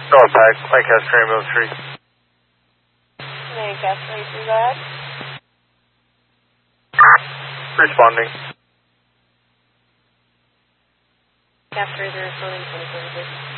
North Pack, Lancaster Ambulance 3. Lancaster 3, go ahead. Responding. Lancaster is responding 24.